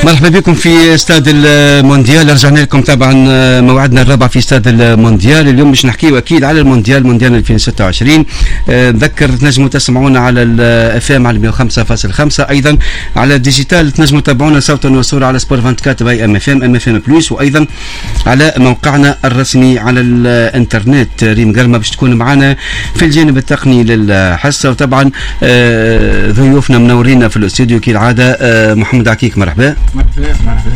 مرحبا بكم في استاد المونديال. رجعنا لكم طبعا موعدنا الرابع في استاد المونديال. اليوم باش نحكيو اكيد على مونديال 2026. نذكر تنجموا تسمعونا على الاف ام على 105.5، ايضا على الديجيتال تنجموا تتابعونا صوتا وصوره على سبور 24 باي ام اف ام بلس، وايضا على موقعنا الرسمي على الانترنت. ريم قرمه باش تكون معنا في الجانب التقني للحصه، وطبعا ضيوفنا منورينا في الاستوديو كالعاده. محمد عكيك مرحبا. مرحبا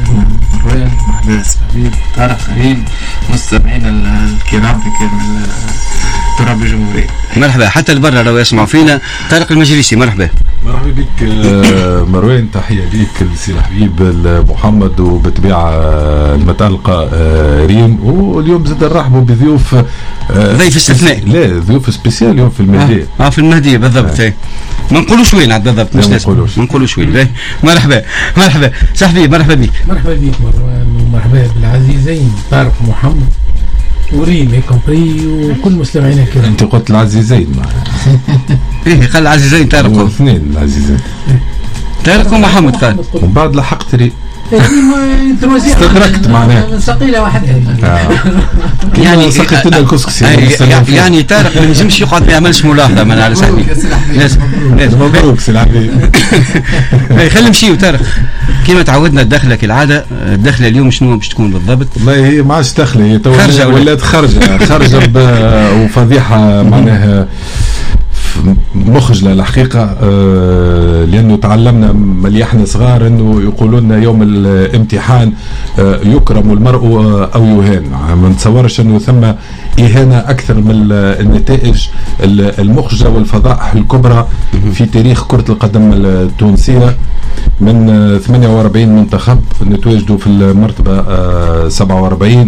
سعيد طارق خليل، مستمعينا الكرام في كامل تراب الجمهورية. مرحبا حتى لبرا لو يسمعوا فينا. طارق المجلسي مرحبا. مرحبا بك مروان، تحية ليك السي الحبيب محمد، وبالطبيعة المتألقة ريم. واليوم زاد نرحبوا بضيوف ضيف استثنائي، لا ضيوف سبيسيال اليوم في المهدية. في المهدية بالضبط. ما نقولوش وين عاد بالضبط، مش لازم ما نقولوش وين. مرحبا صاحبي، مرحبا بك. مرحبا بك مروان، ومرحبا بالعزيزين طارق محمد وريم كومبري وكل مستمعينا الكرام. انت قلت العزيزين ايه قال العزيزين طارق اثنين العزيزين طارق ومحمد قال، ومن بعد لحقت ري استدركت معناها ثقيله واحده يعني سقيت لنا الكسكسي. يعني طارق ما ينجمش يقعد ما يعملش ملاحظه من على صاحبي. لازم مبروك سي العبيد. خلينا نمشيو طارق كما تعودنا. الدخله كالعاده، الدخله اليوم شنو باش تكون بالضبط؟ والله هي ما عادش دخله، هي تو ولات خرجه وفضيحه معناها مخجلة الحقيقة. لأنه تعلمنا ملي احنا صغار أنه يقولوا لنا يوم الامتحان يكرم المرء أو يهان. ما نتصورش أنه ثم إهانة أكثر من النتائج المخجلة والفضائح الكبرى في تاريخ كرة القدم التونسية. من 48 منتخب نتواجدوا في المرتبة 47،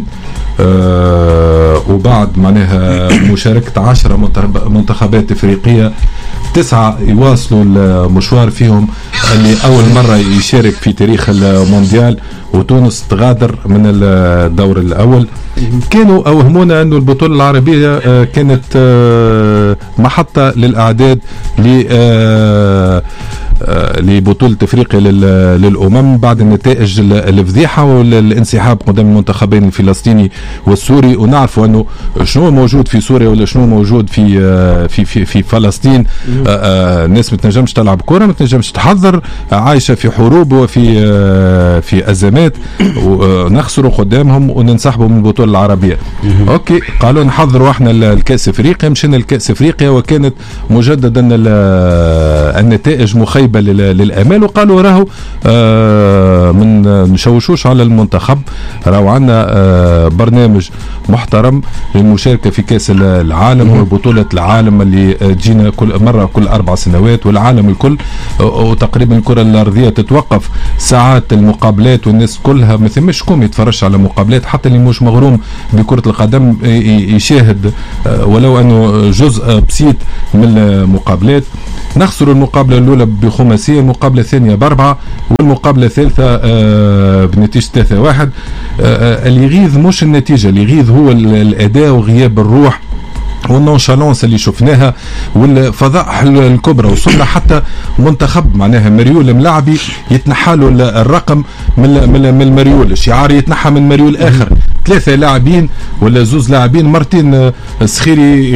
وبعد معناها مشاركة 10 منتخبات افريقية، 9 يواصلوا المشوار فيهم اللي اول مرة يشارك في تاريخ المونديال، وتونس تغادر من الدور الاول. كانوا اوهمونا انه البطولة العربية كانت محطة للاعداد لبطولة افريقيا للامم بعد النتائج الفضيحة والانسحاب قدام المنتخبين الفلسطيني والسوري. ونعرفوا انه شنو موجود في سوريا ولا شنو موجود في فلسطين. الناس ما تنجمش تلعب كرة، ما تنجمش تحضر، عايشة في حروب وفي ازمات، ونخسروا قدامهم وننسحبوا من البطولة العربية. اوكي، قالوا نحضروا احنا الكاس افريقيا. مشينا الكاس افريقيا وكانت مجددا النتائج مخيبة للامال، وقالوا راهو من نشوشوش على المنتخب، راهو عندنا برنامج محترم للمشاركة في كاس العالم وبطولة العالم اللي تجينا كل 4 سنوات، والعالم الكل. وتقريبا الكرة الأرضية تتوقف ساعات المقابلات، والناس كلها ما ثمش كوم يتفرج على مقابلات، حتى اللي مش مغروم بكرة القدم يشاهد ولو أنه جزء بسيط من المقابلات. نخسر المقابلة الأولى بخماسية، المقابلة الثانية ب4، والمقابلة الثالثة بنتيجة 3-1. اللي يغيظ مش النتيجة، اللي يغيظ هو الأداء وغياب الروح والنونشالونس اللي شفناها والفضائح الكبرى. وصلنا حتى منتخب معناها مريول ملاعبي يتنحالوا الرقم من المريول، الشعار يتنحى من مريول آخر. 3 لاعبين ولا 2 لاعبين مرتين سخيري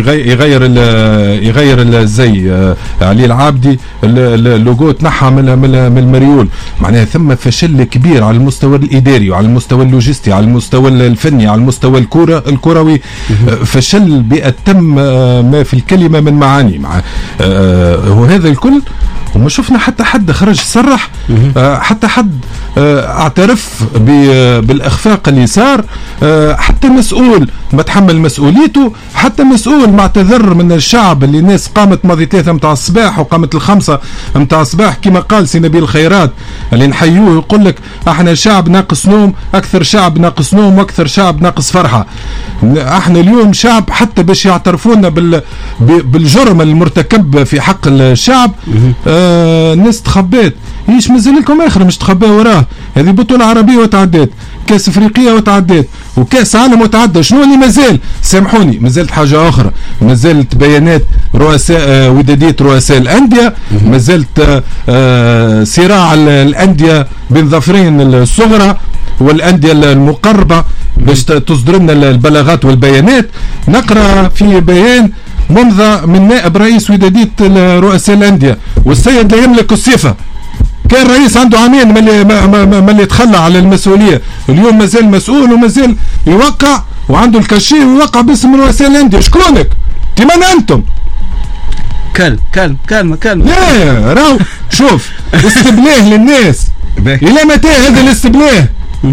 يغير الزي علي العابدي اللوجو تنحى من المريول. معناها ثم فشل كبير على المستوى الإداري وعلى المستوى اللوجستي، على المستوى الفني، على المستوى الكروي. فشل بأتم ما في الكلمة من معاني. وهذا الكل وما شفنا حتى حد خرج صرح، حتى حد اعترف بالإخفاق اللي صار، حتى مسؤول ما تحمل مسؤوليته، حتى مسؤول ما اعتذر من الشعب اللي الناس قامت ماضي 3 متاع الصباح وقامت 5 متاع الصباح كما قال سي نبيل الخيرات اللي نحيوه، يقول لك احنا شعب ناقص نوم، اكثر شعب ناقص نوم واكثر شعب ناقص فرحة. احنا اليوم شعب حتى باش يعترفونا بالجرم المرتكب في حق الشعب. الناس تخبات، ايش مازال لكم اخر مش تخبوا وراه. هذه بطولة عربية وتعدات، كاس افريقية وتعدات، وكاس عالم وتعدى. شنو اللي مازال؟ سامحوني، مازالت حاجة أخرى، مازالت بيانات رؤساء ودادية رؤساء الأندية، مازالت صراع الأندية بين ظفرين الصغرى والأندية المقربة باش تصدر لنا البلاغات والبيانات. نقرأ في بيان ممضى من نائب رئيس ودادية رؤساء الأندية، والسيد لا يملك الصفة. كان رئيس عنده عامين ملي يتخلى على المسؤولية، اليوم مازال مسؤول ومازال يوقع وعنده الكاشيه ويوقع باسم رؤساء الأندية. شكونك؟ من أنتم؟ كلمة لا راهو شوف استبلاه للناس. إلى متى هذا الاستبلاه؟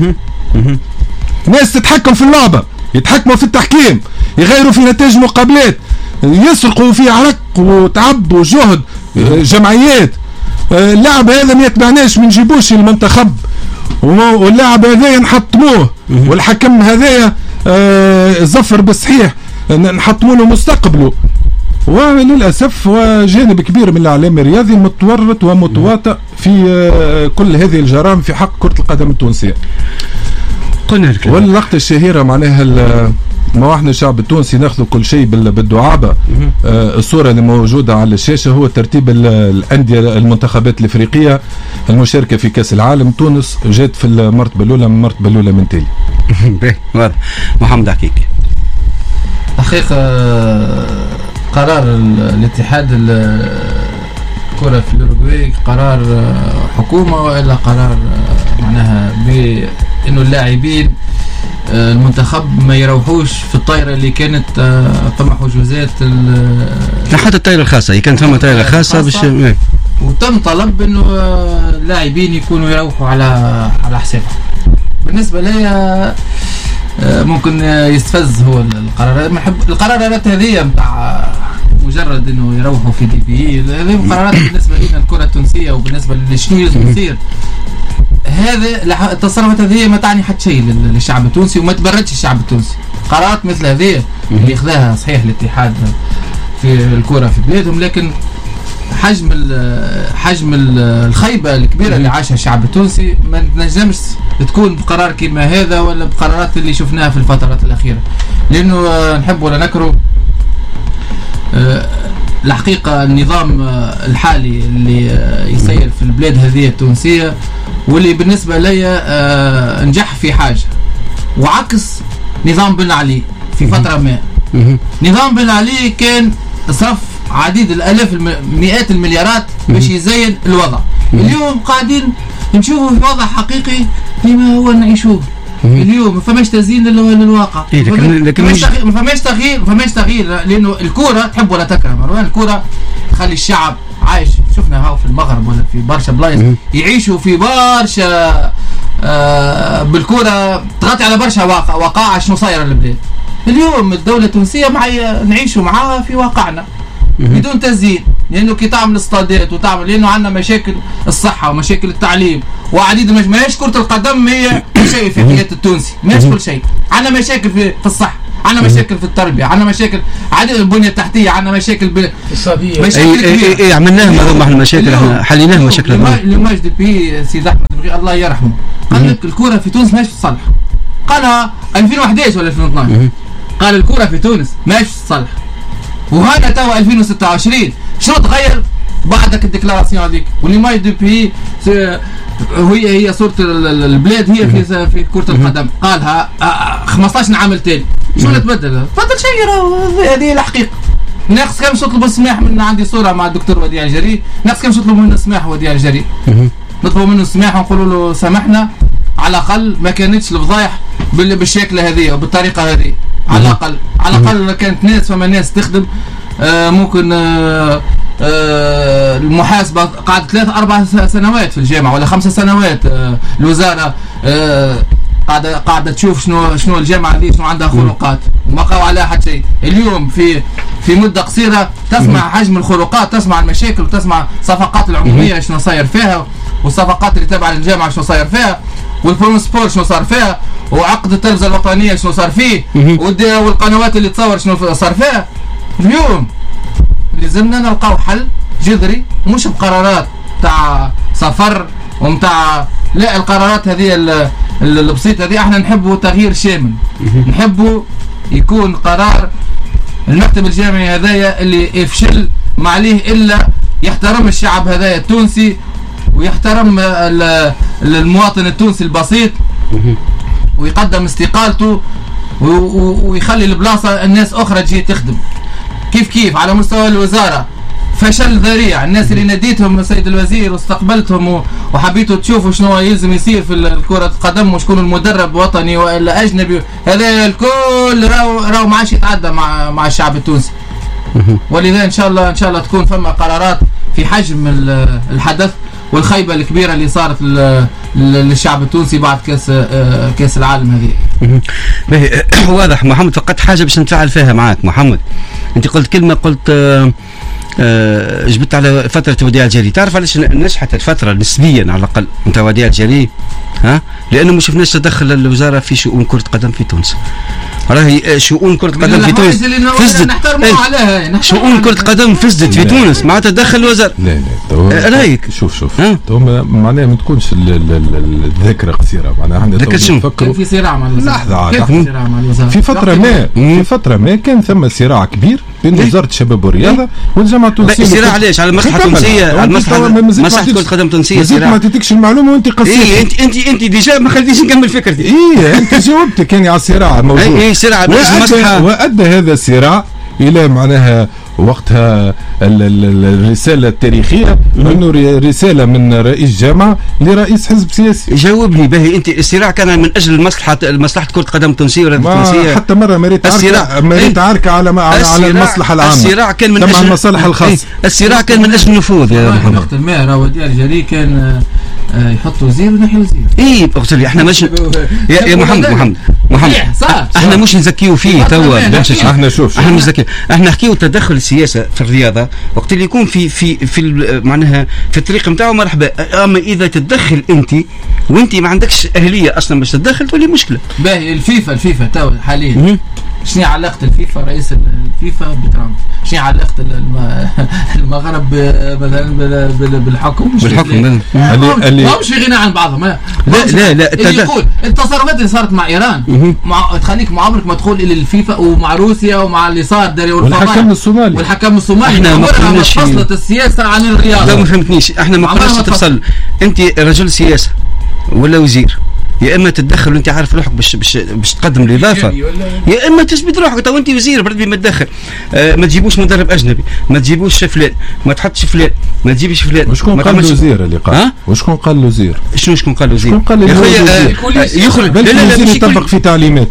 ناس تتحكم في اللعبة، يتحكموا في التحكيم، يغيروا في نتائج مقابلات، يسرقوا في عرق وتعب وجهد جمعيات. اللاعب هذا ما يتبعناش، ما نجيبوش المنتخب، واللاعب هذايا نحطموه، والحكم هذايا ظفر بالصحيح نحطموا له مستقبله. وللأسف وجانب كبير من الإعلام الرياضي متورط ومتواطئ في كل هذه الجرائم في حق كرة القدم التونسية. واللقطة الشهيرة معناها ما احنا الشعب التونسي ناخذ كل شيء بالدعابة. الصورة اللي موجودة على الشاشة هو ترتيب الأندية المنتخبات الإفريقية المشاركة في كأس العالم. تونس جات في المرتبة الأولى من تالي. واضح. محمد حكيكي. حقيقة قرار الاتحاد الكرة في الأوروغواي قرار حكومة وإلا قرار معناها بأنه اللاعبين المنتخب ما يروحوش في الطائرة اللي كانت ثم حجوزات حتى الطائرة الخاصة هي كانت ثم طائرة خاصة باش وتم طلب انه اللاعبين يكونوا يروحوا على حسابهم. بالنسبة لي ممكن يستفز هو القرارات هذه متاع مجرد انه يروحوا في دي بي. هذه قرارات بالنسبة لنا الكرة التونسية وبالنسبة لشنو يلزم يصير. هذا التصرفات هذه ما تعني حتى شيء للشعب التونسي وما تبردش الشعب التونسي. قرارات مثل هذه اللي ياخذها صحيح الاتحاد في الكرة في بلادهم، لكن حجم الخيبة الكبيرة اللي عاشها الشعب التونسي ما نجمش تكون بقرار كما هذا ولا بقرارات اللي شفناها في الفترات الأخيرة. لأنه نحب ولا نكره الحقيقة النظام الحالي اللي يسير في البلاد هذه التونسية واللي بالنسبة لي نجح في حاجة وعكس نظام بن علي في فترة ما. نظام بن علي كان صرف عديد الآلاف مئات المليارات باش يزين الوضع. اليوم قاعدين نشوفوا في وضع حقيقي لما هو نعيشوه اليوم. ما فماش تزيين للواقع. لكن ما فماش تغيير لانه الكوره تحب ولا تكره مروان. الكوره تخلي الشعب عايش. شفنا هاو في المغرب ولا في برشا بلايص يعيشوا في برشا بالكوره تغطي على برشا وقائع شنو صاير البلاد. اليوم الدوله التونسيه نعيشوا معاها في واقعنا بدون تزيين. لانه كي تعمل استادات وتعمل لانه عندنا مشاكل الصحه ومشاكل التعليم وعديد ماهيش كره القدم هي كل شيء في حياه التونسي. ماهيش كل شيء. عندنا مشاكل في الصحه، عندنا مشاكل في التربيه، عندنا مشاكل عديد البنيه التحتيه، عندنا مشاكل اقتصاديه. اي عملناها هذوما المشاكل احنا حليناها مشاكل. المجد بي سيد احمد بغي الله يرحمه قال لك الكره في تونس ماهيش تصلح. قالها 2011 ولا 2012 قال الكره في تونس ماهيش تصلح. وهنا توا 2026 شنو تغير بعدك الديكلاراسيون هذيك واللي ما يدبي هي صورة البلاد هي في كرة القدم قالها 15 عام تاني. شنو تبدل؟ تبدل شيء. هذه الحقيقة. ناقص كم تطلب السماح من عندي صورة مع الدكتور وديع الجري. ناقص كم تطلب منه السماح وديع الجري. نطلبوا منه السماح ونقولوا له سامحنا على الأقل ما كانتش الفضايح بالشكل هذه وبالطريقة هذه. على الأقل كانت ناس فما ناس تخدم ممكن المحاسبة قعدت 3-4 سنوات في الجامعة ولا 5 سنوات. الوزارة قاعدة تشوف شنو الجامعة هذه شنو عندها خروقات وما قاو عليها حتى شيء. اليوم في مدة قصيرة تسمع حجم الخروقات، تسمع المشاكل وتسمع صفقات العمومية شنو صاير فيها والصفقات اللي تابعة للجامعة شنو صاير فيها والبروم سبور شنو صار فيها وعقد التلفزة الوطنية شنو صار فيه والقنوات اللي تصور شنو صار فيها. اليوم لازمنا نلقاو حل جذري مش بقرارات تاع سفر ومتاع لا القرارات هذه البسيطه هذه احنا نحبوا تغيير شامل، نحبوا يكون قرار المكتب الجامعي هذايا اللي يفشل ما عليه الا يحترم الشعب هذايا التونسي ويحترم المواطن التونسي البسيط ويقدم استقالته ويخلي البلاصه الناس اخرى تجي تخدم. كيف على مستوى الوزاره فشل ذريع، الناس اللي ناديتهم السيد الوزير واستقبلتهم وحبيتوا تشوفوا شنو يلزم يصير في كرة القدم وشكون المدرب وطني ولا اجنبي، هذا الكل راهو ما عادش يتعدى مع الشعب التونسي. ولذا ان شاء الله تكون فما قرارات في حجم الحدث والخيبه الكبيره اللي صارت للشعب التونسي بعد كاس العالم هذه. واضح محمد، فقط حاجه باش نتفاعل فيها معك محمد. انت قلت كلمه، قلت جبت على فترة وديع الجري. تعرف علاش نجحت الفترة نسبيا على الأقل نتاع وديع الجري؟ لأنه ما شفناش تدخل الوزارة في شؤون كرة قدم في تونس. راهي شؤون كرة قدم في تونس فسدت. شؤون كرة قدم فسدت في تونس مع تدخل الوزارة. لا رايك شوف معناها ما تكونش الذاكرة قصيرة، معناها احنا نفكروا في صراع مع الوزارة. في فترة ما كان ثم صراع كبير بين وزارة الشباب والرياضة والجامعة التونسية. صراع علاش؟ على المصلحة التونسية، على مصلحة كرة قدم التونسية. زيد ما تعطيكش المعلومة وانت قصيت. انت ديجا ما خليتيش نكمل فكرتي. انت جاوبت كان على الصراع موجود. صراع وأدى هذا الصراع إلى معناها وقتها الرسالة التاريخية أنه رسالة من رئيس جامعة لرئيس حزب سياسي. جاوبني باهي. أنت الصراع كان من أجل مصلحة كرة قدم التونسية ولا التونسية؟ حتى مرة مريت عركة على المصلحة العامة. الصراع كان من أجل المصالح الخاصة. الصراع كان من أجل النفوذ يا محمد. وقت ما راهو وديع الجري كان يحط وزير ونحي وزير. قلت لي احنا مش يا محمد احنا مش نزكيو فيه توا. احنا شوف احنا مش نزكيو، احنا نحكيو تدخل السياسه في الرياضه وقت اللي يكون في معناها في الطريق نتاعو مرحبا. اما اذا تتدخل انت وانت ما عندكش اهليه اصلا باش تتدخل تولي مشكله. باهي الفيفا توا حاليا شنو علاقه الفيفا رئيس الفيفا بترامب؟ شنو علاقه المغرب مثلا بالحكم؟ اللي مش في غنى عن بعضهم. لا اللي يقول التصرفات اللي صارت مع ايران تخليك مع عمرك ما تدخل الى الفيفا ومع روسيا ومع اللي صار داري والحكم الصومالي احنا ما فصلت السياسه عن الرياضه. لا ما فهمتنيش، احنا ما قلناش تفصل. انت رجل سياسه ولا وزير، يا اما تتدخل وانت عارف روحك باش تقدم الاضافه، يا اما تثبت روحك. تو انت وزير برد ما تدخل. ما تجيبوش مدرب اجنبي، ما تجيبوش فلان، ما تحطش فلان، ما تجيبش فلان. وشكون قال الوزير اللي قال؟ وشكون قال الوزير؟ شكون قال الوزير؟ شكون قال الوزير؟ يخرج لا يطبق في تعليمات.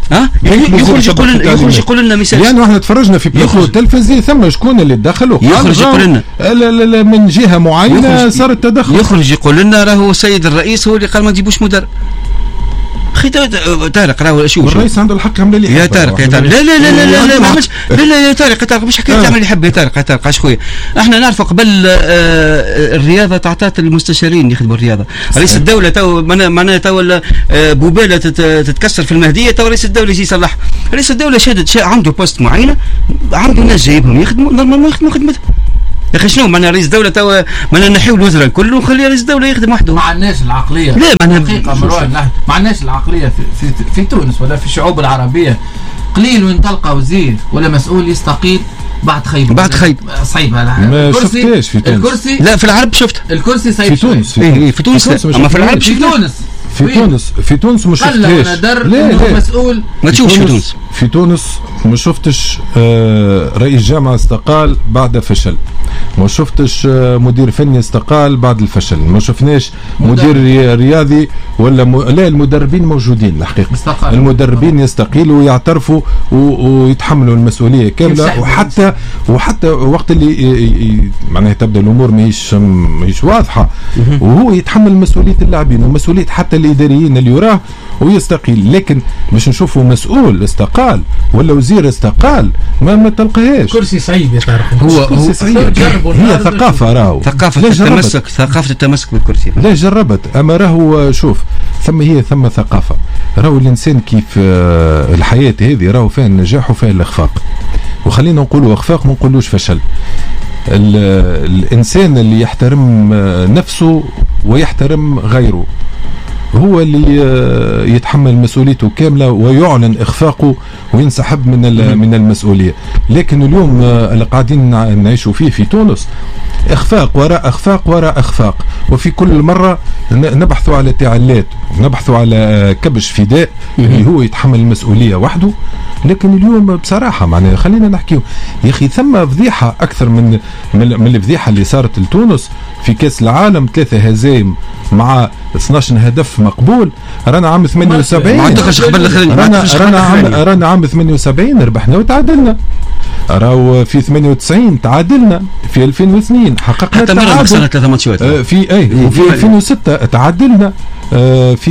يخرج يقول لنا مثال. يعني احنا تفرجنا في بلاطو التلفزيون ثم شكون اللي تدخل يخرج يقول لنا من جهه معينه صار التدخل. يخرج يقول لنا راهو السيد الرئيس هو اللي قال ما تجيبوش مدرب. اخي طارق راهو شوف الرئيس عنده الحق يعمل اللي يحب. يا طارق لا يا طارق مش حكايه تعمل اللي يحب. يا طارق عاش خويا، احنا نعرفوا قبل الرياضه تعطات المستشارين يخدموا الرياضه. رئيس الدوله تو معناها تو بوباله تتكسر في المهديه، تو رئيس الدوله يجي يصلح. رئيس الدوله عنده بوست معينه، عنده ناس جايبهم يخدموا نورمالمون يخدموا خدمته. يا اخي شنو معناها رئيس الدوله توا معناها نحيو الوزراء الكل ونخلي رئيس الدوله يخدم وحده؟ ما عندناش العقليه. لا ما عندناش العقليه في تونس ولا في الشعوب العربيه. قليل وين تلقى وزير ولا مسؤول يستقيل بعد خيبه. صعيبه. ما شفتهاش في تونس. الكرسي لا في العرب شفت. الكرسي في تونس. في تونس اما في العرب في تونس ما شفتهاش. لا مسؤول ما تشوفش في تونس ما شفتش رئيس جامعة استقال بعد فشل، ما شفتش مدير فني استقال بعد الفشل، ما شفناش مدير رياضي ولا لا المدربين موجودين الحقيقة. المدربين يستقيلوا ويعترفوا ويتحملوا المسؤولية كاملة. وحتى وقت اللي معناها تبدا الامور ماهيش واضحة وهو يتحمل مسؤولية اللاعبين ومسؤولية حتى الاداريين اللي وراه ويستقيل. لكن باش نشوفوا مسؤول استقال ولا وزير استقال ما تلقاهاش. كرسي صعيب يا طارق. هو صعيب. هي ثقافة راهو. ثقافة التمسك بالكرسي. لا جربت. اما راهو شوف ثم ثقافة. راهو الانسان كيف الحياة هذه راهو فيها النجاح وفيها الاخفاق. وخلينا نقولوا اخفاق ما نقولوش فشل. الانسان اللي يحترم نفسه ويحترم غيره هو اللي يتحمل مسؤوليته كامله ويعلن اخفاقه وينسحب من المسؤوليه. لكن اليوم اللي قاعدين نعيشوا فيه في تونس اخفاق وراء اخفاق وراء اخفاق، وفي كل مره نبحثوا على تعلات، نبحثوا على كبش فداء اللي هو يتحمل المسؤوليه وحده. لكن اليوم بصراحه معناها خلينا نحكيو يا اخي، ثم فضيحه اكثر من الفضيحه اللي صارت لتونس في كاس العالم. 3 هزايم مع 12 هدف مقبول. رانا عام 78 ما عندكش قبل الاخرين، رانا عام 78 ربحنا وتعادلنا. راهو في 98 تعادلنا، في 2002 حققنا حتى مرة خسرنا 3 ماتشات وفي 2006 تعادلنا، في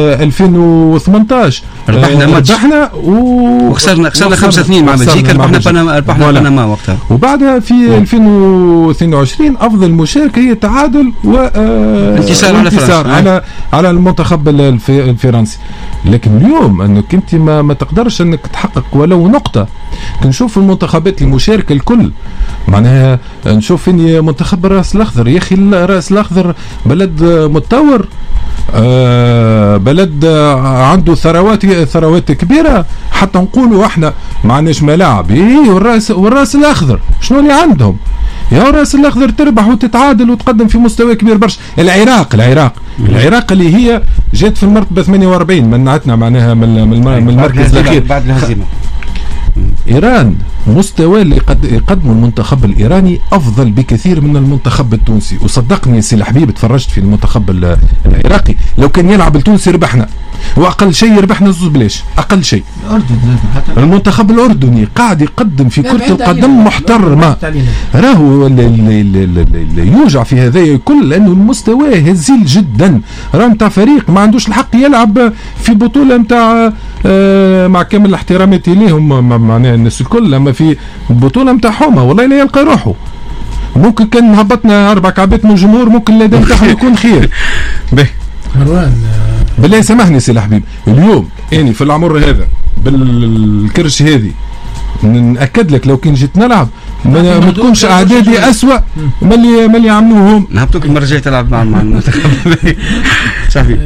2018 ربحنا وخسرنا 5-2 مع بلجيكا، ربحنا بنما وقتها. وبعدها في 2022 افضل مشاركه هي تعادل وانتصار على المنتخب الفرنسي. لكن اليوم انك انت ما تقدرش انك تحقق ولو نقطه. كنشوف المنتخبات المشاركه الكل، معناها نشوف اني منتخب الراس الاخضر. يا اخي الراس الاخضر بلد متطور، بلد عنده ثروات كبيره، حتى نقولوا احنا ما عندناش ملاعب. والراس الاخضر شنو اللي عندهم؟ يا الراس الاخضر تربح وتتعادل وتقدم في مستوى كبير برشا. العراق اللي هي جات في المرتبه 48 منعتنا معناها من المركز الاخير بعد الهزيمه. إيران مستوى اللي يقدمه المنتخب الإيراني أفضل بكثير من المنتخب التونسي. وصدقني سي الحبيب تفرجت في المنتخب العراقي، لو كان يلعب التونسي ربحنا، وأقل شيء ربحنا 2 بلاش أقل شيء. المنتخب الأردني قاعد يقدم في كرة القدم محترمة. راهو اللي يوجع في هذا الكل لأنه المستوى هزيل جدا. راه متاع فريق ما عندوش الحق يلعب في بطولة متاع مع كامل احتراماتي ليهم معناها الناس الكل، اما في البطوله نتاعهم والله لا يلقى روحه. ممكن كان هبطنا 4 كعبات من الجمهور ممكن الاداء نتاعهم يكون خير. مروان بالله سامحني سي الحبيب، اليوم اني في العمر هذا بالكرش هذه نأكد لك لو كان جيت نلعب ما تكونش اعدادي اسوأ من اللي عملوهم. نهبطوك المره الجايه تلعب مع المنتخب. صافي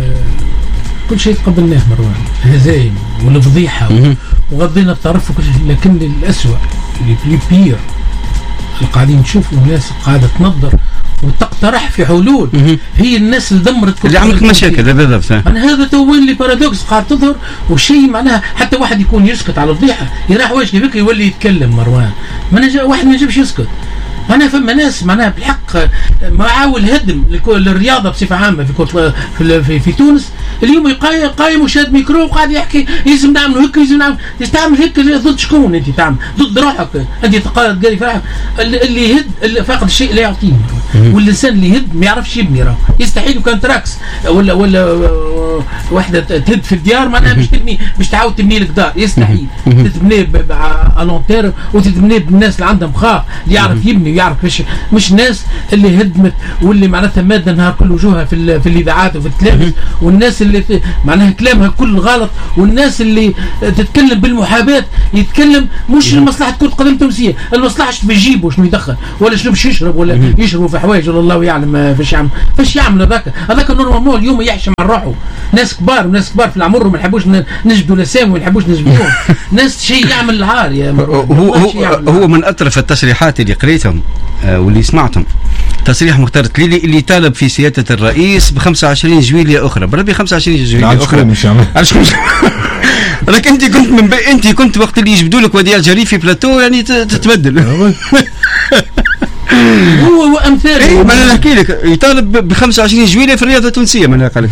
كل شيء تقبلناه مروان، هزايم والفضيحه وغضينا الطرف وكل شيء. لكن الأسوأ اللي في البير اللي قاعدين نشوفوا الناس قاعده تنظر وتقترح في حلول، هي الناس اللي دمرت كل اللي عملت مشاكل. بالضبط. هذا تو وين لي بارادوكس قاعد تظهر، وشيء معناها حتى واحد يكون يسكت على الفضيحه يراح واش كيفك يولي يتكلم. مروان واحد ما يجيبش يسكت. أنا فما ناس معناها بالحق معاول هدم للرياضة بصفة عامة في تونس. اليوم قايم وشاد ميكرو وقاعد يحكي لازم نعملوا هيك، لازم نعمل. تعمل هيك ضد شكون؟ أنت تعمل ضد روحك. أنت تقال فرح اللي يهد اللي فاقد الشيء لا يعطيه، والإنسان اللي يهد ما يعرفش يبني. راه يستحيل وكان تراكس ولا وحدة تهد في الديار معناها باش تعاود تبني لك دار. يستحيل تتبني على وتتبني بالناس اللي عندهم خاق اللي يعرف يبني ويعرف مش ناس اللي هدمت واللي معناتها ماده نهار كل وجوهها في الاذاعات وفي التلفزيون، والناس اللي معناها كلامها كل غلط، والناس اللي تتكلم بالمحاباه يتكلم مش لمصلحه كره قدم التونسيه، المصلحه شنو بيجيبوا شنو يدخل ولا شنو باش يشرب ولا يشربوا في حوايج ولا الله يعلم فاش يعمل هذاك نورمالمون اليوم يحشم على روحه. ناس كبار وناس كبار في العمر وما نحبوش نجبدوا الاسامي وما نحبوش نجبدوهم. ناس شيء يعمل العار يا هو من اطرف التصريحات اللي قريتهم واللي سمعتهم تصريح مختار تليلي اللي طالب في سيادة الرئيس ب 25 جويلية أخرى. بربي 25 جويلية أخرى لكن أنت كنت وقت اللي يجبدوا لك وديع الجري في بلاتو يعني تتبدل. هو وأمثاله. ما أنا نحكي لك يطالب ب 25 جويلية في الرياضة التونسية. ما أنا قال لك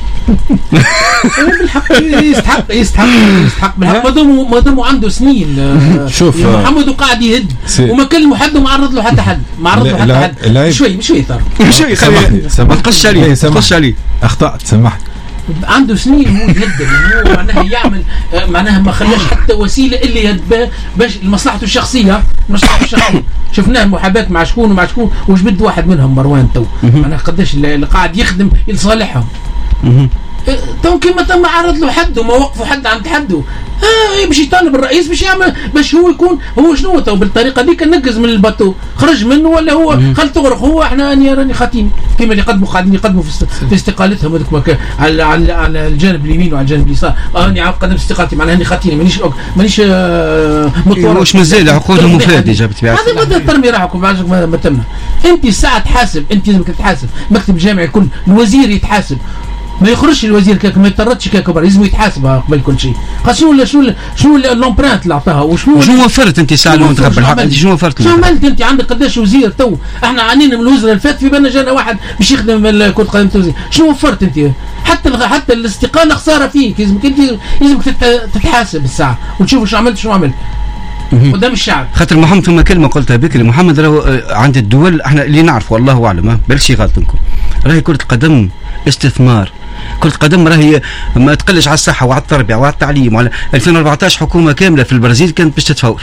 بالحق يستحق بالحق ما دام عنده سنين. شوف محمد وقاعد يهد وما كلمه حد وما عرض له حتى حد شوي صار شوي ما تقصش عليه اخطأت سمحت. عنده سنين هو يهدم، هو معناها يعمل معناها ما خلاش حتى وسيله اللي يهد باش لمصلحته الشخصيه. شفناه المحاباه مع شكون ومع شكون وش بده واحد منهم مروان تو معناها قداش اللي قاعد يخدم لصالحهم. تو كيما تم عرض له حد وما وقفوا حد عند حده باش يطالب الرئيس باش يعمل باش هو يكون هو شنو تو بالطريقه ديك نقز من الباتو خرج منه ولا هو خل تغرق هو احنا اني راني خاتيني كيما اللي قاعدين يقدموا في استقالتهم هذوك على الجانب اليمين وعلى الجانب اليسار اني قدمت استقالتي معناها اني خاتيني مانيش مطور مش مازال عقودهم مفاد جابت بها هذا بدا ترمي راحكم ما تمنا انت الساعه تحاسب انت لازم تتحاسب مكتب الجامعي يكون الوزير يتحاسب ما يخرجش الوزير كاك ما يطردش كاك لازم يتحاسب قبل كل شيء شنو اللومبرانت اللي عطاها وشنو وفرت انت ساعه المنتخب بالحق شنو وفرت شنو عملت انت عندك قداش وزير تو احنا عانينا من الوزراء اللي فات في بالنا جانا واحد باش يخدم كره قدم توزيع شنو وفرت انت حتى الاستقاله خساره فيك لازمك تتحاسب الساعه وتشوف شنو عملت قدام الشعب خاطر محمد ثم كلمه قلتها بكري محمد راهو عند الدول احنا اللي نعرف والله اعلم بلشي غلطنكم راهي كره القدم استثمار كرة القدم راهي ما تقلش على الصحة وعلى التربية وعلى التعليم وعلى 2014 حكومة كاملة في البرازيل كانت باش تتفور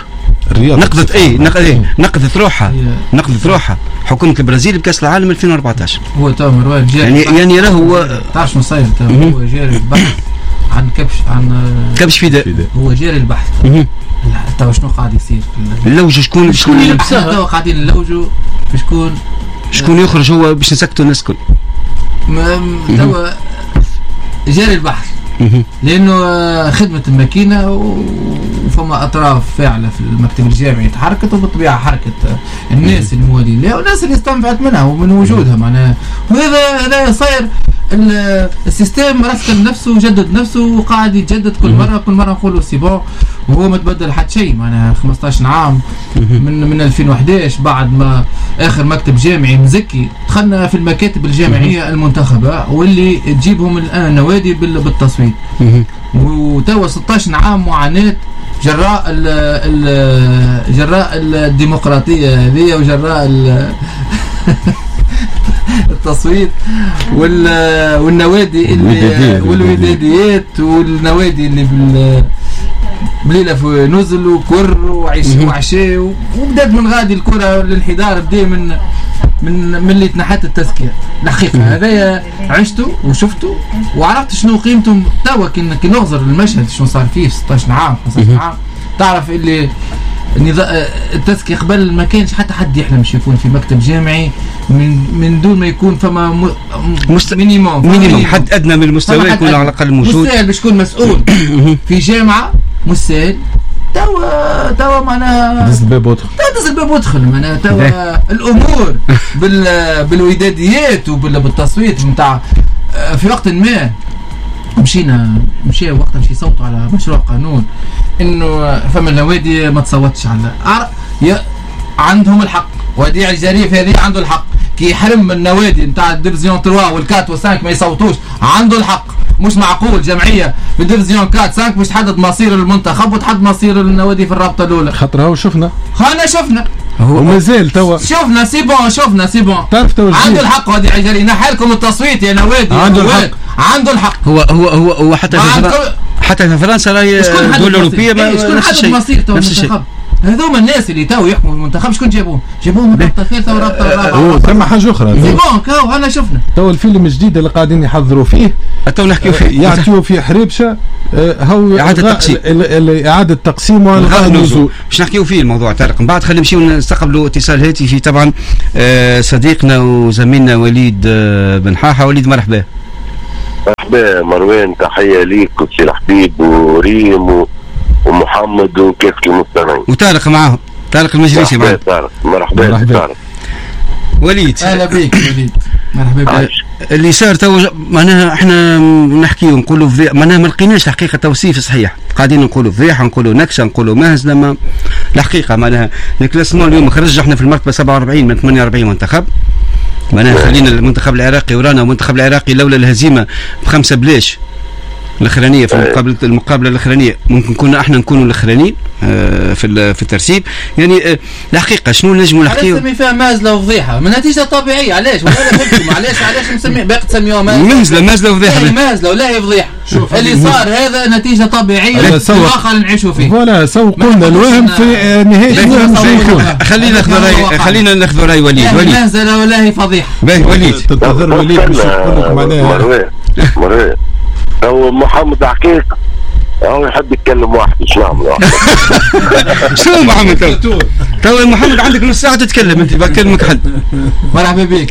نقذت روحها حكومة البرازيل بكأس العالم 2014 هو تو مروان يعني راهو تعرف مصاير هو جاري البحث عن كبش فداء هو جاري البحث تو شنو قاعد يصير اللوج شكون تو قاعدين نلوجوا شكون يخرج هو باش نسكتوا الناس الكل توا جاري البحث لانه خدمه الماكينه وفما اطراف فاعله في المكتب الجامعي تحركت وبالطبيعه حركت الناس الموالين لها والناس اللي استنفعت منها ومن وجودها معناها وهذا صاير السيستم رسم نفسه وجدد نفسه وقاعد يتجدد كل مره نقولوا سي بون وهو ما تبدل حتى شيء معناها 15 عام من 2011 بعد ما اخر مكتب جامعي مزكي دخلنا في المكاتب الجامعيه المنتخبه واللي تجيبهم الان النوادي بالتصويت وتوا 16 عام معاناه جراء الديمقراطيه هذه وجراء التصويت والنوادي والوداديات والنوادي اللي بليله في نزل وكر وعشاء وبدات من غادي الكره للانحدار بدا من اللي تنحت التذكير الحقيقه هذايا عشته وشفته وعرفت شنو قيمته توا كي نغزر المشهد شنو صار فيه 16 عام 15 عام تعرف اللي التذكير قبل ما كانش حتى حد يحلم يكون في مكتب جامعي من دون ما يكون فما مينيموم حد ادنى من المستوى يكون على الاقل موجود مستاهل باش تكون مسؤول في جامعه مستاهل توا معناها دز الباب وادخل معناها توا الامور بالوداديات وبالتصويت نتاع في وقت ما مشى وقتها باش يصوتوا على مشروع قانون انه فما النوادي ما تصوتش على عندهم الحق وديع الجريف هذه عنده الحق كي يحرم النوادي نتاع الديفيزيون 3 والكات و5 ما يصوتوش عنده الحق مش معقول جمعيه في الديفيزيون 4 5 باش تحدد مصير المنتخب وتحدد مصير النوادي في الرابطه الاولى خاطر هو شفنا ومازال توا شفنا سي بون تعرف توا عنده الحق وديع الجريف نحي لكم التصويت يا نوادي عنده الحق هو حتى في فرنسا راهي دولة أوروبية نفس الشيء نفس الشيء هذوما الناس اللي تو يحكموا المنتخب شكون جابوهم من الرابطه الثالثه والرابطه الرابعه ثم حاجه اخرى سي بون كاو انا شفنا تو الفيلم الجديد اللي قاعدين يحضروا فيه تو نحكيو فيه يعطيو فيه حريبشه هو اعاده تقسيم والغاء النزول باش نحكيو فيه الموضوع طارق من بعد خلينا نمشيو نستقبلوا اتصال هاتفي طبعا صديقنا وزميلنا وليد بن حاحه. وليد مرحبا. مرحبا مروان، تحيه ليك وسي حبيب وريم ومحمد وكافة المستمعين وطارق معاهم، طارق المجلسي معاهم. مرحبا طارق. وليد اهلا بك وليد، مرحبا بك. اللي صار تو معناها احنا نحكيو نقولوا معناها ما لقيناش الحقيقه توصيف صحيح، قاعدين نقولوا فضيحه، نقولوا نكشه، نقولوا مهزله. ما الحقيقه معناها الكلاسمون اليوم خرج احنا في المرتبه 47 من 48 منتخب، معناها خلينا المنتخب العراقي ورانا، والمنتخب العراقي لولا الهزيمه ب5 بلاش الاخرانيه في المقابله الاخرانيه ممكن كنا احنا نكونوا الاخرانيين في الترتيب. يعني الحقيقه شنو نجموا نحكيو؟ نسمي فيها مازله وفضيحه من نتيجه طبيعيه. علاش ولا فهمتكم علاش نسمي باقي تسميوها مازله وفضيحه؟ مازله ولا هي فضيحه. اللي صار هذا نتيجه طبيعيه الواقع اللي نعيشوا فيه. ولا سوقنا الوهم في نهايه. خلينا ناخذ راي وليد. مازله ولا هي فضيحه. وليد تنتظر وليد باش يقول لك معناها مروان هو محمد حكيك هو يحب يتكلم واحد ايش نعمل واحد. شو محمد تو محمد عندك نص ساعة تتكلم انت بكلمك حد. مرحبا بك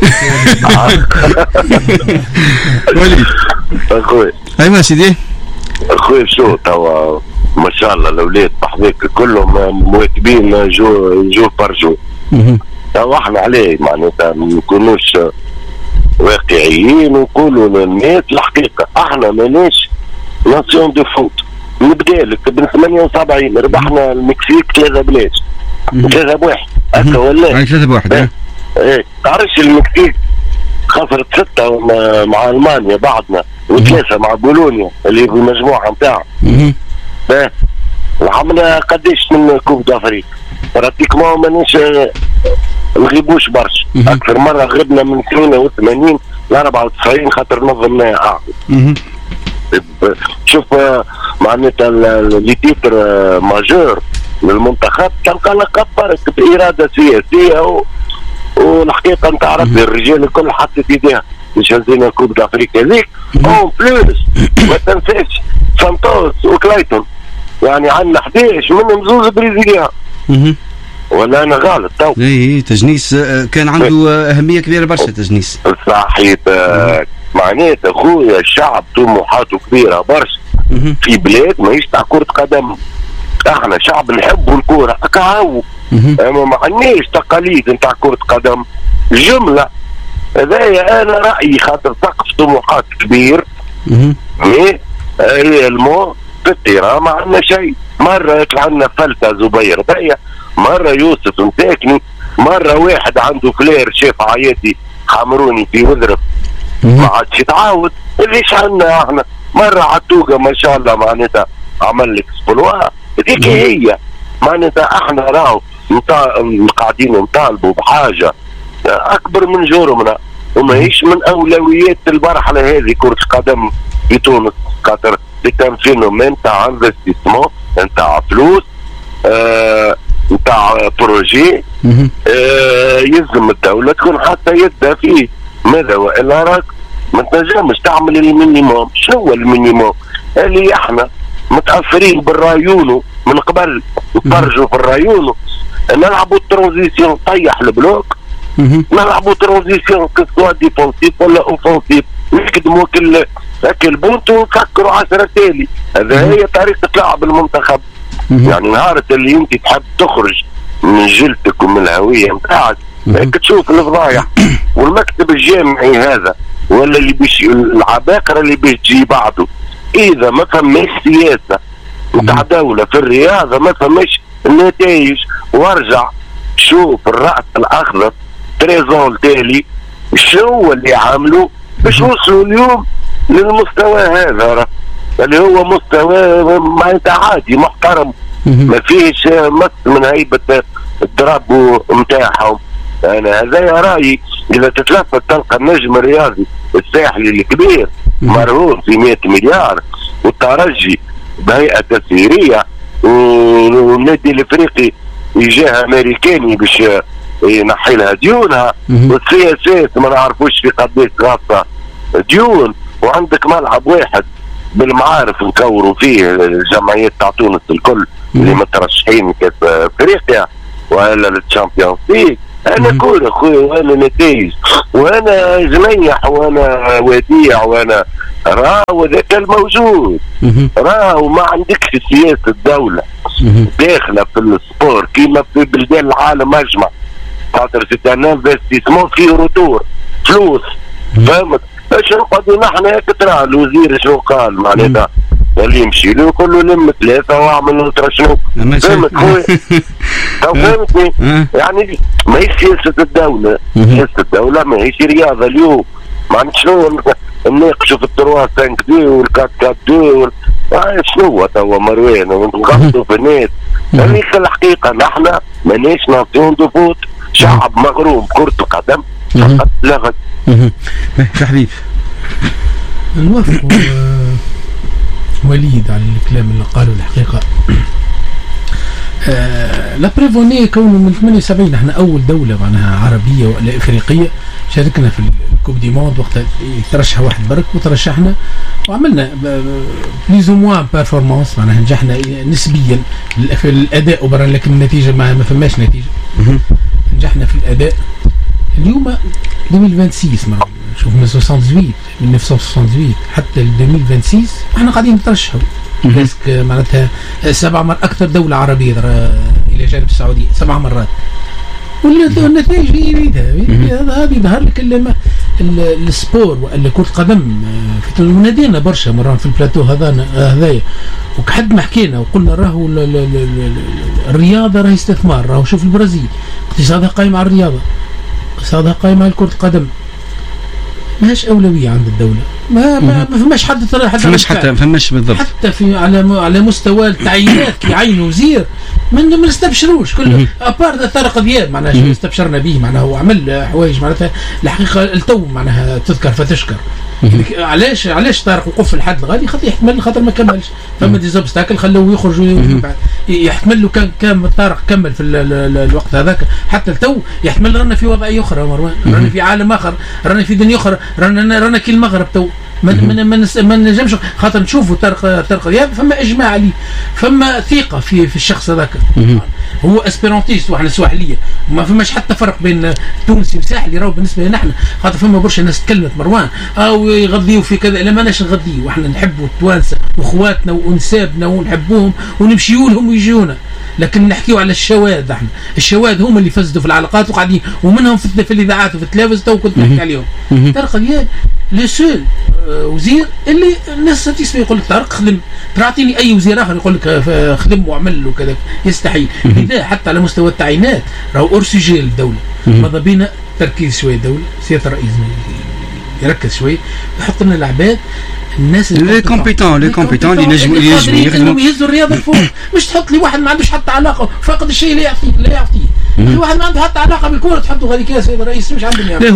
وليد اخوي. ايوه سيدي اخوي شو توا ما شاء الله الاولاد بحذاك كلهم مواكبين جو بارجو. توا احنا عليه معناتها ما نكونوش واقعيين ونقولوا للناس الحقيقه احنا ماناش ناسيون دو فوت. نبدا لك بن 78 ربحنا المكسيك 3-1 3-1 هكا ولا 3-1 ايه تعرفش المكسيك خسرت 6 مع المانيا بعدنا و3 مع بولونيا اللي في المجموعه نتاعها. باهي وعملنا قديش من كوب دافريك براتيكمون مانيش نغيبوش برشا. اكثر مره غبنا من 82 ل 94 خاطر نظمناها شوف معناتها لي تيتر ماجور للمنتخب تلقى لقب برك باراده سياسيه والحقيقه نتاع ربي الرجال الكل حطت ايديها باش هزينا كوب دافريك هذيك. اون بلوس ما تنساش سانتوس وكلايتون يعني عندنا 11 منهم زوز بريزيليان. ولا انا غلط تو؟ اي تجنيس كان عنده اهميه كبيره برشا تجنيس. صحيح معناتها خويا الشعب طموحاته كبيره برشا في بلاد ماهيش تاع كره قدم. احنا شعب نحبوا الكوره هكا اما ما عندناش تقاليد نتاع كره قدم جمله. هذايا انا رايي خاطر سقف طموحات كبير مي ريالمون في التيران ما عندنا شيء. مره يطلع عندنا فلته زبير باهيه، مره يوسف مساكني، مره واحد عنده فلير شاف عياتي حمروني في وذرف ما عادش يتعاود. ليش عندنا احنا مره عتوقه ما شاء الله معناتها عمل لك سبلوا هذيك هي معناتها احنا راهو قاعدين نطالبوا بحاجه اكبر من جرمنا وماهيش من اولويات المرحله هذه كره قدم في تونس خاطر كان فينومين تاع انفستيسمون نتاع فلوس نتاع بروجي يلزم الدوله تكون حتى يدها فيه. ماذا والا راك ما تنجمش تعمل المينيموم. شنو هو المينيموم؟ اللي احنا متاثرين بالرايونو من قبل نتفرجوا في الرايونو نلعبوا الترانزيسيون طيح البلوك نلعبوا ترانزيسيون كسوا ديفونسيف ولا اوفونسيف نخدموا كل بونت ونكسروا 10 تالي. هذا هي طريقه لعب المنتخب. يعني نهار اللي انت تحب تخرج من جلدك ومن الهويه نتاعك هيك تشوف الفضايح والمكتب الجامعي هذا ولا اللي بيش العباقره اللي بيش تجي بعده. اذا ما فماش سياسه نتاع دوله في الرياضه ما فماش النتائج. وارجع شوف الراس الاخضر تريزون تالي شو اللي عملوا باش وصلوا اليوم للمستوى هذا اللي هو مستوى معناتها عادي محترم ما فيش مس من هيبه الضرب نتاعهم. انا هذا رايي. اذا تتلفت تلقى النجم الرياضي الساحلي الكبير مرهون في 100 مليار والترجي بهيئه تسييريه والنادي الافريقي جهه امريكاني باش ينحي لها ديونها والسياسات ما نعرفوش في قداش غاصه ديون. وعندك ملعب واحد بالمعارف نكوروا فيه الجمعيات تاع تونس الكل اللي مترشحين كاس افريقيا ولا للتشامبيونز ليج. انا كوره خويا وانا نتائج وانا جنيح وانا وديع وانا راهو ذاك الموجود راهو ما عندكش سياسه الدوله داخله في السبور كيما في بلدان العالم اجمع خاطر سي ان انفستيسمون فيه روتور فلوس. فهمت؟ ايش نقعدوا نحن هيك ترى الوزير شنو قال معناتها اللي يمشي له يقول له لم 3 واعمل ترى شنو. فهمت خويا؟ فهمتني؟ يعني ما هي سياسه الدوله. سياسه الدوله ما هيش رياضه اليوم. ما شنو نناقشوا في التروا 5 2 والكات 4 2 شنو هو توا مروان ونغطوا في الناس. هذيك الحقيقه نحن ماناش ناسيون دو فوت شعب مغروم كره القدم فقط لا غير. حبيب نوافق وليد على الكلام اللي قاله الحقيقه. لا بريفوني كونه من 78 احنا اول دوله معناها عربيه ولا افريقيه شاركنا في كوب دي موند وقت يترشح واحد برك وترشحنا وعملنا بليز او موان بيرفورمانس، معناها نجحنا نسبيا في الاداء وبرا، لكن النتيجه ما فماش نتيجه. نجحنا في الاداء. اليوم 2026 شوف من 1978 حتى 2026 احنا قاعدين نترشحوا باسك معناتها 7 مرات اكثر دوله عربيه الى جانب السعوديه 7 مرات، والنتائج هذه يظهر لك السبور ولا كرة قدم. ونادينا برشا مرات في البلاتو هذايا وكحد ما حكينا وقلنا راهو الرياضه راهي استثمار. راهو شوف البرازيل اقتصادها قائم على الرياضه، اقتصادها قائم على كرة القدم، ماهيش اولويه عند الدوله. ما فماش حد فماش بالضبط. حتى في على مستوى التعيينات كي يعينوا وزير ما نستبشروش كله ابار طارق دياب معناها شو استبشرنا به، معناها هو عمل حوايج معناتها الحقيقه التو معناها تذكر فتشكر. علاش طارق وقف الحد الغالي يحتمل خاطر ما كملش، فما دي زوبستاكل خلوه يخرج يحتمل له كان طارق كمل في الوقت هذاك حتى التو يحتمل رانا في وضعيه اخرى مروان، رانا في عالم اخر، رانا في دنيا اخرى، رانا كي المغرب تو ما نجمش خاطر نشوفوا طارق دياب فما اجماع عليه، فما ثقه في الشخص هذاك. هو اسبيرونتيست واحنا سواحليه، ما فماش حتى فرق بين تونسي وساحلي. راهو بالنسبه لنا احنا خاطر فما برشا ناس تكلمت مروان او يغذيوا في كذا، لا ماناش نغذيوا، واحنا نحبوا التوانسه واخواتنا وانسابنا ونحبوهم ونمشيوا لهم ويجيونا، لكن نحكيوا على الشواذ. احنا الشواذ هم اللي فسدوا في العلاقات وقاعدين ومنهم في الاذاعات وفي التلفزيون تو كنت نحكي عليهم. طارق دياب لي سول وزير اللي الناس ساتيسفي، يقول لك طارق خدم، تعطيني اي وزير اخر يقول لك خدم وعمل وكذا، يستحيل. لذا حتى على مستوى التعيينات راهو اورسيجي للدوله، ماذا بينا تركيز شويه الدوله، سياده الرئيس يركز شويه يحط لنا العباد الناس لي كومبيتون اللي ينجموا يهزوا الرياضه الفوق. مش تحط لي واحد ما عندوش حتى علاقه فاقد الشيء لا يعطيه واحد ما عنده حتى علاقه بالكره تحطه غادي يا سيد الرئيس مش عندهم يعني.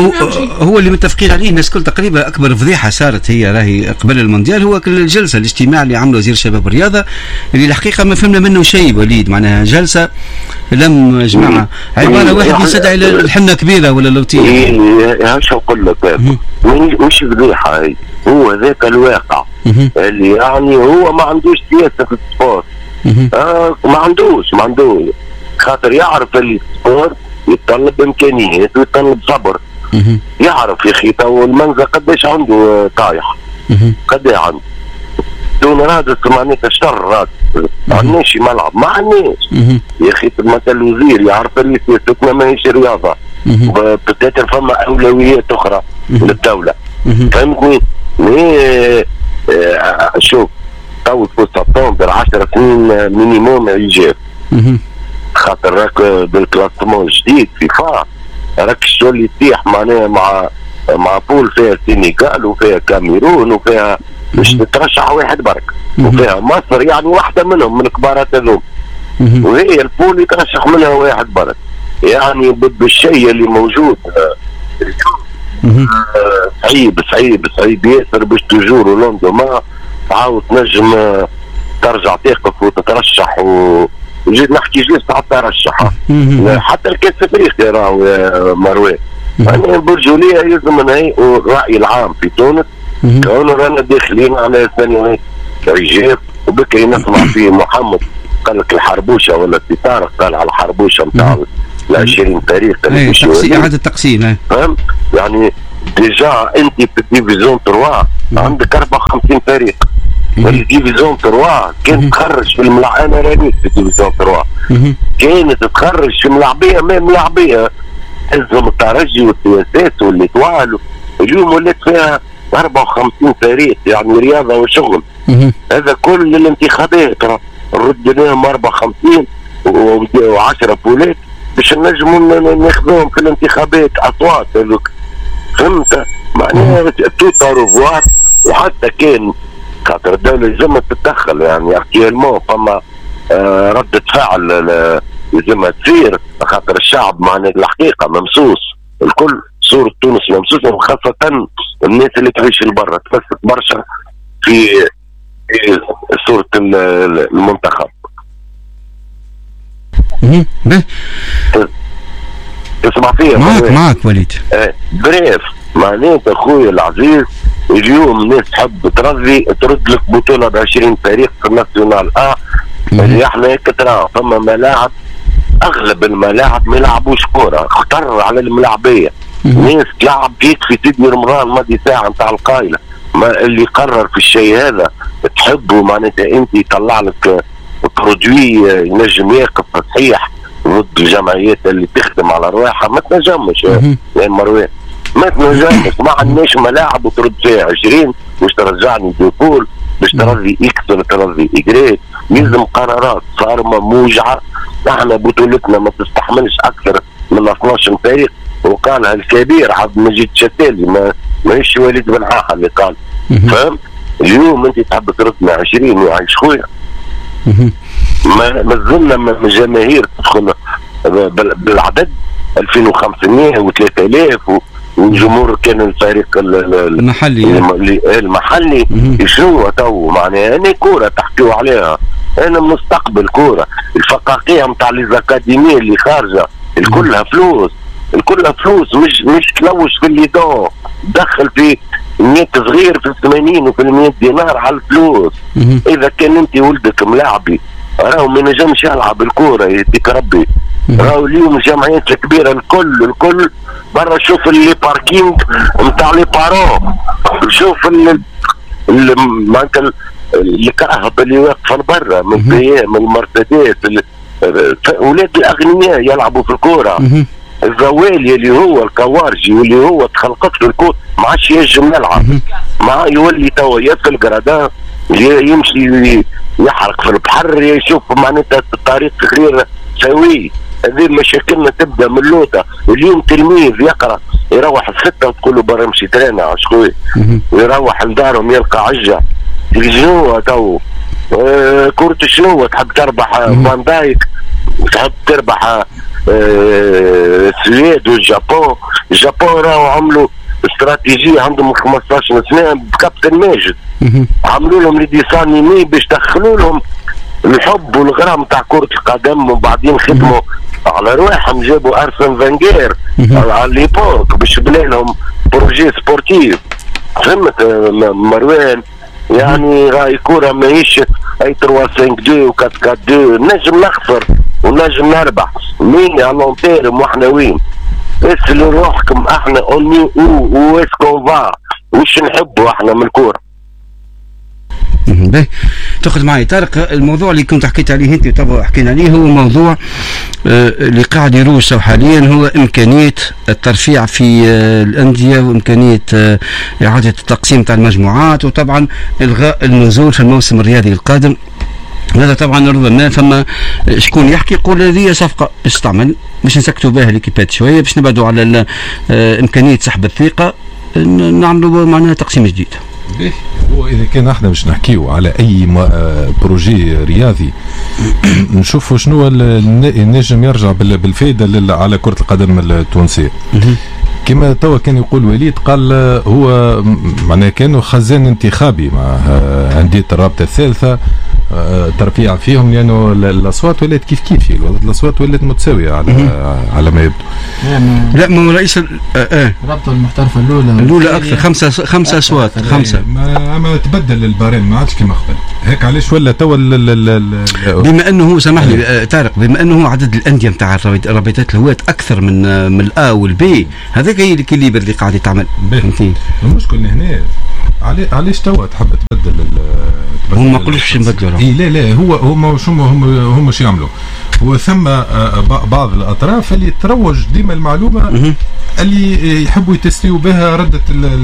هو اللي متفقين عليه الناس كل تقريبا. اكبر فضيحه صارت هي راهي قبل المونديال هو الجلسه الاجتماع اللي عمله وزير الشباب والرياضه، اللي الحقيقه ما فهمنا منه شيء وليد. معناها جلسه لم جماعه عباره واحد يستدعي الحنه كبيره ولا لوتيه. ايش نقول لك مش فضيحه هي، هو ذاك الواقع اللي يعني هو ما عندوش سياسه في السبورت. ما عندوش خاطر يعرف اللي السبورت يتطلب امكانيات ويتطلب صبر. يعرف يا اخي تو المنزل قداش عنده طايح، قداش عنده دون رادس معناتها شر رادس. ما عندناش ملعب، ما عندناش يا اخي. مثلا الوزير يعرف اللي سياستنا ماهيش رياضه، بتاتر فما اولويات اخرى للدوله. فهمتني؟ شوف تو سبتمبر 10 سنين مينيموم ايجاب، خاطر راك بالكلاسمون الجديد فيفا راك الشغل اللي يتيح معناها مع بول فيها السنغال وفيها كاميرون وفيها مش تترشح واحد برك، وفيها مصر يعني واحده منهم من كبارات هذوم، وهي البول يترشح منها واحد برك. يعني بالشيء اللي موجود صعيب ياسر باش تجور لوندو ما تعاود تنجم ترجع تقف وتترشح وجيت نحكي جلسة على الترشح حتى الكاس افريقيا راهو يا مروان. يعني البرجوليه يلزم نهي الراي العام في تونس كونه رانا داخلين على سنوات ايجاب. وبكري نسمع في محمد قال لك الحربوشه ولا في طارق قال على الحربوشه نتاع ال 20 فريق اللي اعاده التقسيم. فهمت يعني ديجا انت في الديفيزيون 3 عندك 54 فريق. الديفيزيون 3 كانت تخرج في الملعب، انا راني في الديفيزيون 3 كانت تخرج في ملاعبيه ما ملاعبيه حزم الترجي والسياسات والاتوال. اليوم ولات فيها 54 فريق، يعني رياضه وشغل. هذا كل الانتخابات نرد لهم 54 و10 بولات باش نجموا ناخذوهم في الانتخابات اصوات هذوك. فهمت؟ معناها تو تاروفوار. وحتى كان خاطر الدولة لازم تتدخل، يعني اكتيالمون فما ردة فعل لازم تصير خاطر الشعب معناها الحقيقة ممسوس، الكل صورة تونس ممسوسة، وخاصة الناس اللي تعيش لبرا تفسد برشا في صورة المنتخب. تسمع فيها؟ معك وليد. بريف معناتها اخويا العزيز اليوم ناس تحب ترد لك بطوله ب 20 فريق في الناسيونال اللي احنا كترى فما ملاعب اغلب الملاعب ما يلعبوش كوره، اختر على الملاعبيه. ناس تلعب يكفي سيدي رمضان ماضي ساعه نتاع القايله، ما اللي قرر في الشيء هذا تحبه معناتها انت يطلع لك برودوي ينجم يقف صحيح ضد الجمعيات اللي تخدم على رواحها. ما تنجمش يا مروان، ما تنجمش، ما عندناش ملاعب وترد فيها 20 باش ترجعني ديكول باش ترضي اكس ولا ترضي اجريت. يلزم قرارات صارمه موجعه. احنا بطولتنا ما تستحملش اكثر من 12 فريق، وقالها الكبير عبد المجيد شتالي، ماهيش وليد بن عاحة اللي قال. فهم؟ اليوم انت تحب تردنا 20 وعايش خويا. ما زلنا من جماهير تدخل بالعدد 2500 و3000 والجمهور كان الفريق المحلي شنو تو معناها انا كوره تحكيوا عليها، انا مستقبل كوره. الفقاقيع نتاع ليزاكاديمي اللي خارجه الكلها فلوس، الكلها فلوس، مش تلوش في الليدون دخل في 100 صغير في 80 وفي 100 دينار على الفلوس. اذا كان انت ولدك ملاعبي راهو ما نجمش يلعب الكوره يديك ربي. راهو اليوم الجمعيات الكبيره الكل برا. شوف اللي باركينج نتاع لي بارون، شوف الكرهب اللي واقفه برا من البيام المرتدات، اولاد الاغنياء يلعبوا في الكوره. الزوالي اللي هو الكوارجي واللي هو تخلقت له الكوره ما عادش ينجم يلعب، ما يولي توا يدخل جرادان يمشي يحرق في البحر، يشوف معناتها الطريق غير سوي. هذه مشاكلنا تبدا من اللوطه. اليوم تلميذ يقرا يروح الستة وتقول له برا امشي ترينا عشقوي، ويروح لدارهم يلقى عجه. شنو تو كرة شنو تحب تربح فان دايك، تحب تربح السويد والجابون. الجابون راهو عملوا استراتيجيه عندهم 15 سنه بكابتن ماجد، عملوا لهم ليديسان يمي باش دخلوا لهم الحب والغرام تاع كرة القدم، وبعدين خدموا على رواحهم، جابوا ارسن فانجير على ليبوك باش بنى لهم بروجي سبورتيف. فهمت مروان؟ يعني راهي كورة ماهيش اي 3-5-2 و4-4-2، نجم نخسر ونجم نربح مين على لون تيرم. واحنا وين؟ اسألوا روحكم احنا اوني واسكون فا وش نحبوا احنا من الكورة. باهي تاخذ معي طارق. الموضوع اللي كنت حكيت عليه انت طبعا حكينا عليه هو موضوع اللي قاعد يروج حاليا، هو امكانيه الترفيع في الانديه وامكانيه اعاده التقسيم تاع المجموعات، وطبعا الغاء النزول في الموسم الرياضي القادم. هذا طبعا ربما فما شكون يحكي يقول هذه صفقه باش تعمل باش نسكتوا بها ليكيبات شويه باش نبعدوا على امكانيه سحب الثقه، نعملوا معناها تقسيم جديد. وإذا كان احنا مش نحكيو على أي بروجي رياضي نشوفوا شنو النجم يرجع بالفائدة على كرة القدم التونسية. كما توا كان يقول وليد، قال هو معناه كانوا خزان انتخابي مع أندية الرابطة الثالثة ترفيع فيهم، لأنه الأصوات ولات كيف الأصوات ولات متساوية على ما يبدو. لا ما رئيس الرابطة المحترفة الأولى أكثر، خمسة أصوات، 5. ما تبدل البارين ما عادش كما قبل. هيك علاش ولا توا بما أنه سامح لي طارق، بما أنه عدد الأندية نتاع رابطات الهوات أكثر من الأ والبي، هذاك هي الكليبر اللي قاعد يتعمل. المشكل هنا علاش توا تحب تبدل هم ما قالوش نبدلوا. لا هم شو يعملوا؟ وثم بعض الاطراف اللي تروج ديما المعلومه اللي يحبوا يتسليوا بها رده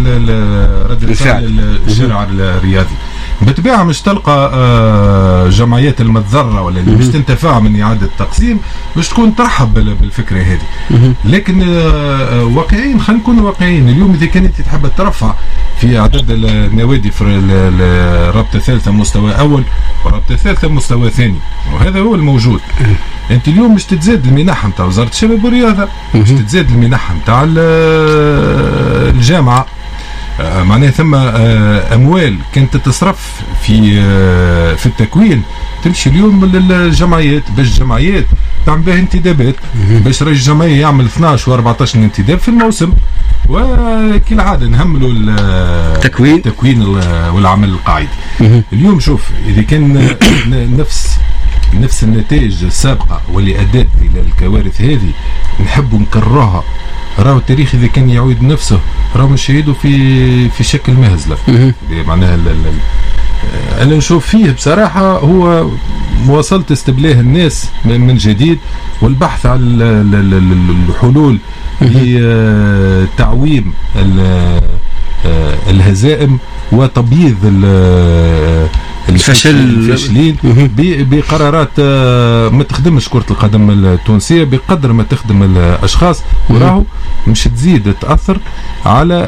الشارع الرياضي. بالطبيعه مش تلقى جمعيات المتضرره ولا اللي مش تنتفع من اعاده التقسيم باش تكون ترحب بالفكره هذه. لكن واقعيين، خلينا نكون واقعيين. اليوم اذا كانت تحب ترفع في عدد النوادي في الرابطه الثالثه مستوى اول والرابطه الثالثه مستوى ثاني، وهذا هو الموجود. انت اليوم مش تتزاد المنح نتاع وزاره الشباب والرياضه، مش تتزاد المنح نتاع الجامعه، معناها ثم اموال كانت تصرف في التكوين تمشي اليوم للجمعيات باش الجمعيات تعمل بها انتدابات، باش رئيس الجمعيه يعمل 12 و14 انتداب في الموسم. وكالعاده نهملوا التكوين والعمل القاعدي. اليوم شوف اذا كان نفس النتائج السابقه واللي ادت الى الكوارث هذه نحب نكررها، راهو التاريخ اذا كان يعود نفسه راهو نشاهدوا في شكل مهزله. معناها انا نشوف فيه بصراحه هو مواصله استبلاه الناس من جديد والبحث على الحلول لتعويم الهزائم وتبييض الفاشلين بقرارات ما تخدمش كرة القدم التونسية بقدر ما تخدم الأشخاص، وراهو مش تزيد تأثر على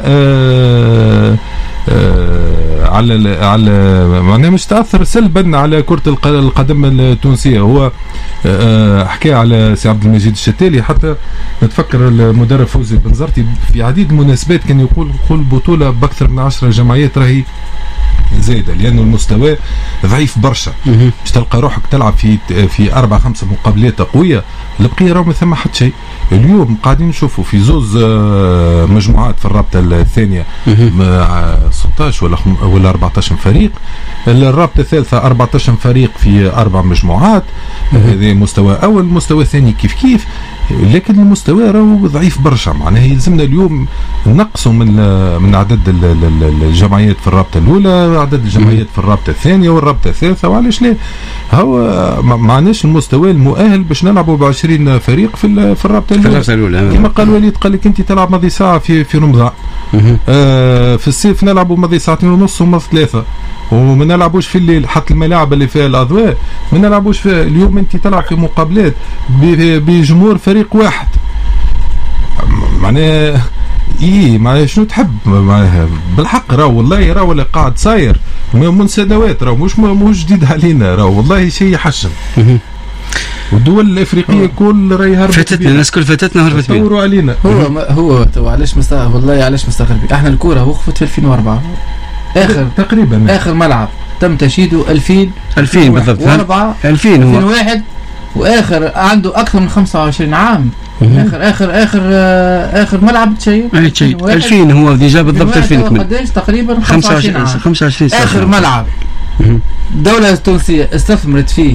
معناها مش تأثر سلبا على كرة القدم التونسية. هو حكى على سي عبد المجيد الشتالي، حتى نتفكر المدرب فوزي بنزرتي في عديد المناسبات كان يقول بطولة بأكثر من 10 جمعيات راهي زايده، لانه المستوى ضعيف برشا. باش تلقى روحك تلعب في 4-5 مقابلات قويه، البقيه راهو ما ثم حتى شيء. اليوم قاعدين نشوفوا في زوز مجموعات في الرابطه الثانيه 16 ولا 14 فريق، الرابطه الثالثه 14 فريق في 4 مجموعات. هذا مستوى اول. مستوى ثاني كيف لكن المستوى راهو ضعيف برشا. معناها يلزمنا اليوم نقصوا من عدد الجمعيات في الرابطه الاولى، عدد الجمعيات في الرابطه الثانيه والرابطه الثالثه. وعلاش لا؟ هو معناش المستوى المؤهل باش نلعبوا ب 20 فريق في الرابطه الاولى. كما قال وليد، قال لك انت تلعب ماضي ساعه في رمضان، في الصيف نلعبوا ماضي 2.5 ساعة وماضي 3، وما نلعبوش في الليل. حتى الملاعب اللي فيها الاضواء ما نلعبوش فيها. اليوم انت تلعب في مقابلات بجمهور فريق واحد، معناها معناها شنو تحب؟ معناها بالحق راهو والله راهو اللي قاعد صاير من سنوات، راهو مش جديد علينا، راهو والله شيء يحشم. والدول الافريقيه كل راهي هربت فاتتنا، الناس كل فاتتنا هربت بينا. دوروا علينا. هو علاش مستغرب؟ والله علاش مستغرب؟ احنا الكوره وقفت في 2004 تقريبا اخر ملعب تم تشييده 2000 بالضبط. 2001 واخر عنده اكثر من 25 عام. اخر ملعب تشيد 2000 هو ديجا بالضبط 2000 قداش تقريبا 25 سنه. اخر ملعب الدوله التونسيه استثمرت فيه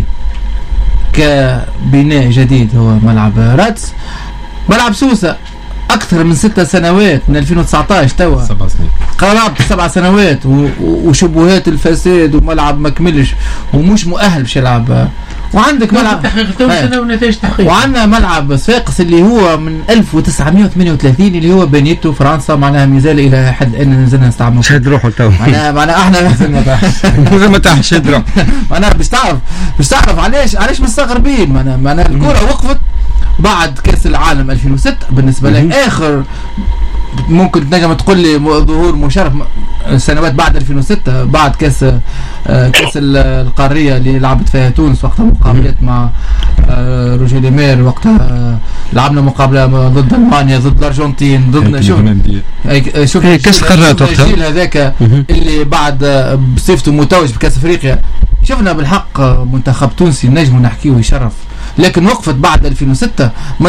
كبناء جديد هو ملعب راتس. ملعب سوسه اكثر من 6 سنوات من 2019 توا 7 سنين قرابة 7 سنوات وشبهات الفساد وملعب ما كملش ومش مؤهل باش يلعب. وعندك ملعب وعندنا ملعب صفاقس اللي هو من 1938 اللي هو بنيته فرنسا، معناها مازال الى حد ان نزلنا نستعمل. شاد روحه تو معناها احنا ما تحش شاد روحه. معناها باش تعرف علاش مستغربين. معناها الكرة وقفت بعد كاس العالم 2006 بالنسبه لي اخر. ممكن تنجم تقول لي ظهور مشرف سنوات بعد 2006 بعد كاس القاريه اللي لعبت فيها تونس وقتها مقابلات مع روجيه ليمير. وقتها لعبنا مقابله ضد المانيا، ضد الارجنتين، ضدنا. شوف كاس قارات وقتها الجيل هذاك اللي بعد بصفته متوج بكاس افريقيا. شفنا بالحق منتخب تونسي نجم نحكيه ويشرف، لكن وقفت بعد 2006. ما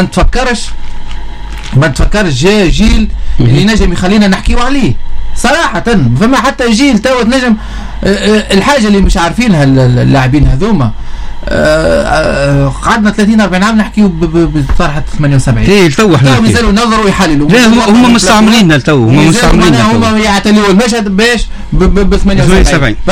نتفكرش جاء جيل اللي نجم يخلينا نحكيو عليه صراحة. فما حتى جيل توا نجم الحاجة اللي مش عارفينها اللاعبين هذوما. قعدنا 30-40 عام نحكيو بطرحة 78. ايه تو احنا مازالوا ينظروا ويحللوا. لا هم مستعملين تو، هم مستعملين هم يعتلوا المشهد باش ب 78